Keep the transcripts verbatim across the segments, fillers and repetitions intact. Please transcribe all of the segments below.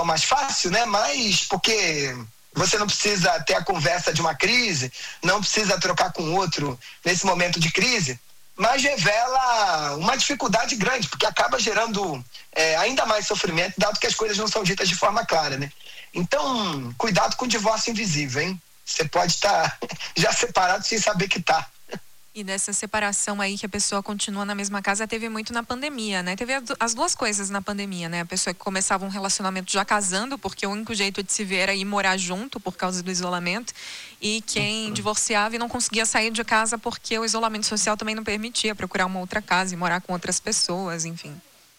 mais fácil, né? Mas porque você não precisa ter a conversa de uma crise, não precisa trocar com outro nesse momento de crise, mas revela uma dificuldade grande, porque acaba gerando é, ainda mais sofrimento, dado que as coisas não são ditas de forma clara, né? Então, cuidado com o divórcio invisível, hein? Você pode estar já separado sem saber que tá. E dessa separação aí que a pessoa continua na mesma casa, teve muito na pandemia, né? Teve as duas coisas na pandemia, né? A pessoa que começava um relacionamento já casando, porque o único jeito de se ver era ir morar junto por causa do isolamento, e quem divorciava e não conseguia sair de casa porque o isolamento social também não permitia procurar uma outra casa e morar com outras pessoas, enfim.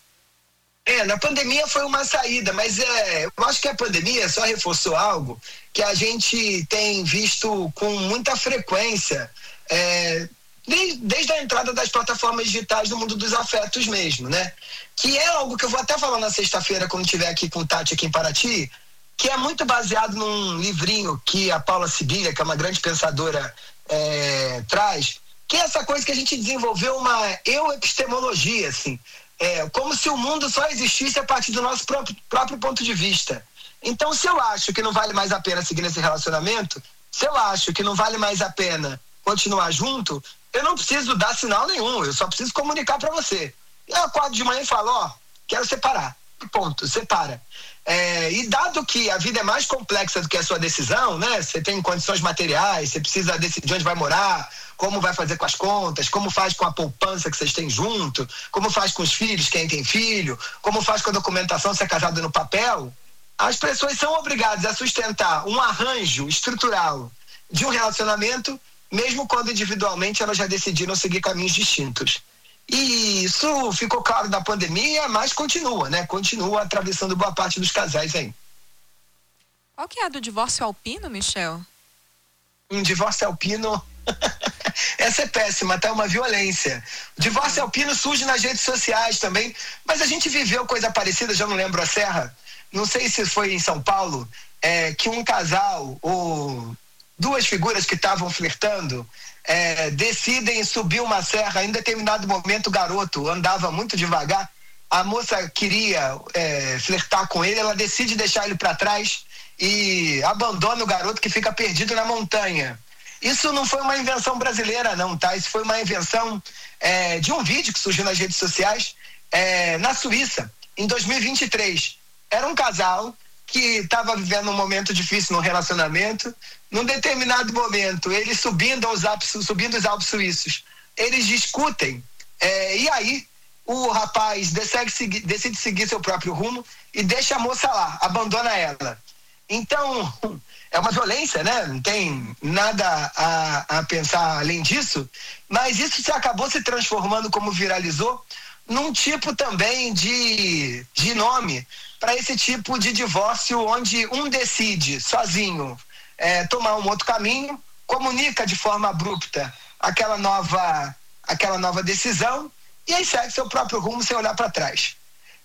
É, na pandemia foi uma saída, mas é, eu acho que a pandemia só reforçou algo que a gente tem visto com muita frequência, é, desde, desde a entrada das plataformas digitais no mundo dos afetos mesmo, né? Que é algo que eu vou até falar na sexta-feira, quando estiver aqui com o Tati aqui em Paraty, que é muito baseado num livrinho que a Paula Sibilha, que é uma grande pensadora, é, traz, que é essa coisa que a gente desenvolveu uma eu-epistemologia, assim, é, como se o mundo só existisse a partir do nosso próprio, próprio ponto de vista. Então, se eu acho que não vale mais a pena seguir nesse relacionamento, se eu acho que não vale mais a pena continuar junto, eu não preciso dar sinal nenhum, eu só preciso comunicar para você. Eu acordo de manhã e falo, ó, oh, quero separar. Ponto, separa. É, e dado que a vida é mais complexa do que a sua decisão, né? Você tem condições materiais, você precisa decidir onde vai morar, como vai fazer com as contas, como faz com a poupança que vocês têm junto, como faz com os filhos, quem tem filho, como faz com a documentação, se é casado no papel. As pessoas são obrigadas a sustentar um arranjo estrutural de um relacionamento, mesmo quando individualmente elas já decidiram seguir caminhos distintos. E isso ficou claro na pandemia, mas continua, né? Continua atravessando boa parte dos casais aí. Qual que é a do divórcio alpino, Michel? Um divórcio alpino... Essa é péssima, tá? É uma violência. O divórcio uhum. alpino surge nas redes sociais também, mas a gente viveu coisa parecida, já não lembro a serra, não sei se foi em São Paulo, é, que um casal ou duas figuras que estavam flertando É, decidem subir uma serra. Em determinado momento o garoto andava muito devagar, a moça queria é, flertar com ele, ela decide deixar ele para trás e abandona o garoto, que fica perdido na montanha. Isso não foi uma invenção brasileira não, tá? Isso foi uma invenção é, de um vídeo que surgiu nas redes sociais é, na Suíça, em dois mil e vinte e três. Era um casal que estava vivendo um momento difícil no relacionamento. Num determinado momento, eles subindo, aos Alpes, subindo os Alpes suíços, eles discutem, é, e aí o rapaz decide seguir, decide seguir seu próprio rumo e deixa a moça lá, abandona ela. Então, é uma violência, né? Não tem nada a, a pensar além disso, mas isso se acabou se transformando, como viralizou, num tipo também de, de nome para esse tipo de divórcio, onde um decide sozinho É, tomar um outro caminho, comunica de forma abrupta aquela nova, aquela nova decisão e aí segue seu próprio rumo sem olhar para trás.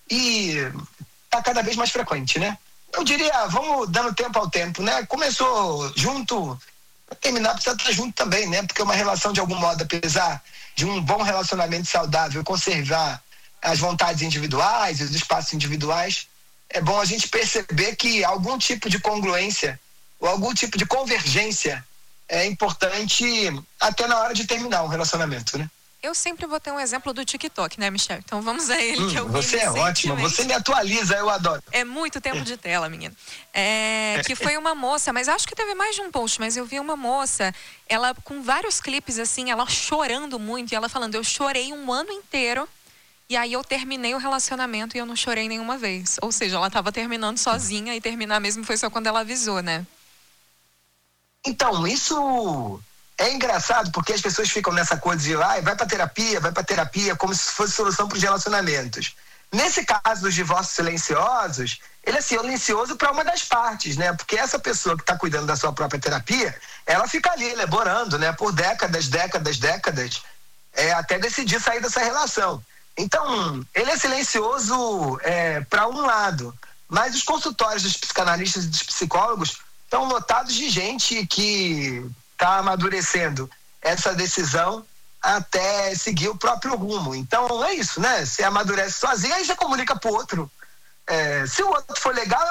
E está cada vez mais frequente, né? Eu diria, vamos dando tempo ao tempo, né? Começou junto, para terminar precisa estar junto também, né? Porque uma relação, de algum modo, apesar de um bom relacionamento saudável, conservar as vontades individuais, os espaços individuais, é bom a gente perceber que algum tipo de congruência ou algum tipo de convergência é importante até na hora de terminar um relacionamento, né? Eu sempre vou ter um exemplo do TikTok, né, Michel? Então vamos a ele, hum, que eu vi Você é ótima, você me atualiza, eu adoro. É muito tempo de tela, menina. É, que foi uma moça, mas acho que teve mais de um post, mas eu vi uma moça, ela com vários clipes assim, ela chorando muito, e ela falando, eu chorei um ano inteiro, e aí eu terminei o relacionamento e eu não chorei nenhuma vez. Ou seja, ela estava terminando sozinha, e terminar mesmo foi só quando ela avisou, né? Então, isso é engraçado, porque as pessoas ficam nessa coisa de ah, vai pra terapia, vai pra terapia, como se fosse solução para os relacionamentos. Nesse caso dos divórcios silenciosos, ele é silencioso para uma das partes, né? Porque essa pessoa que está cuidando da sua própria terapia, ela fica ali elaborando, né? Por décadas, décadas, décadas, é, até decidir sair dessa relação. Então, ele é silencioso é, para um lado, mas os consultórios dos psicanalistas e dos psicólogos estão lotados de gente que está amadurecendo essa decisão até seguir o próprio rumo. Então é isso, né? Você amadurece sozinho, aí você comunica pro outro. É, se o outro for legal,